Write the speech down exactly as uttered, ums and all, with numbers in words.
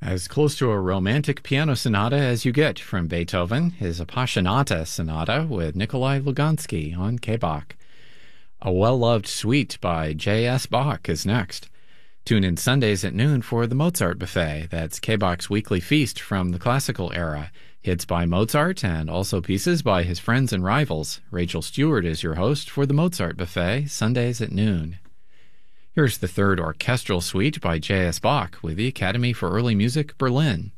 As close to a romantic piano sonata as you get from Beethoven is Appassionata Sonata with Nikolai Lugansky on K-Bach. A well-loved suite by J S. Bach is next. Tune in Sundays at noon for the Mozart Buffet. That's K-Bach's weekly feast from the classical era. Hits by Mozart and also pieces by his friends and rivals. Rachel Stewart is your host for the Mozart Buffet, Sundays at noon. Here's the third orchestral suite by J S. Bach with the Academy for Early Music, Berlin.